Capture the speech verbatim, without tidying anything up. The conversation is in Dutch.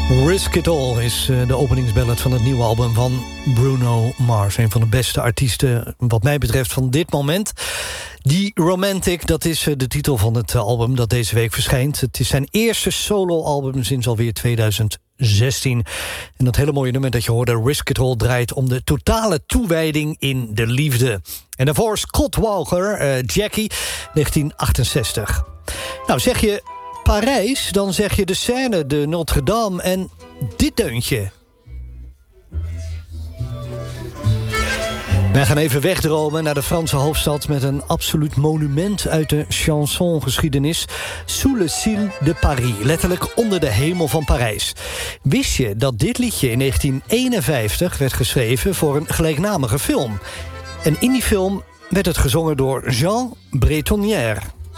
Risk It All is de openingsballad van het nieuwe album van Bruno Mars. Een van de beste artiesten wat mij betreft van dit moment. The Romantic, dat is de titel van het album dat deze week verschijnt. Het is zijn eerste soloalbum sinds alweer tweeduizend zestien. En dat hele mooie nummer dat je hoorde, Risk It All, draait om de totale toewijding in de liefde. En daarvoor Scott Walker, uh, Jackie, negentien achtenzestig. Nou, zeg je Parijs, dan zeg je de Seine, de Notre-Dame en dit deuntje. Wij gaan even wegdromen naar de Franse hoofdstad met een absoluut monument uit de chansongeschiedenis. Sous le ciel de Paris, letterlijk onder de hemel van Parijs. Wist je dat dit liedje in negentien eenenvijftig werd geschreven voor een gelijknamige film? En in die film werd het gezongen door Jean Bretonnière.